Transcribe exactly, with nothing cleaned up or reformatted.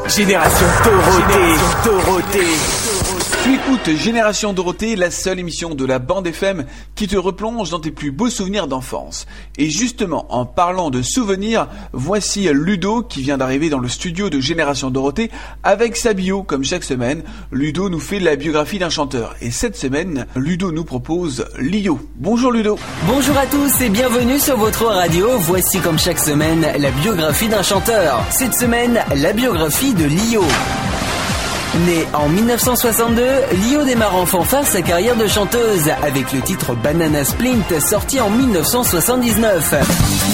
Génération Dorothée. Dorothée. Tu écoutes Génération Dorothée, la seule émission de la bande F M qui te replonge dans tes plus beaux souvenirs d'enfance. Et justement, en parlant de souvenirs, voici Ludo qui vient d'arriver dans le studio de Génération Dorothée avec sa bio. Comme chaque semaine, Ludo nous fait la biographie d'un chanteur. Et cette semaine, Ludo nous propose Lio. Bonjour Ludo. Bonjour à tous et bienvenue sur votre radio. Voici comme chaque semaine la biographie d'un chanteur. Cette semaine, la biographie de Lio. Née en dix-neuf cent soixante-deux, Lio démarre en fanfare sa carrière de chanteuse avec le titre Banana Splint sorti en dix-neuf cent soixante-dix-neuf.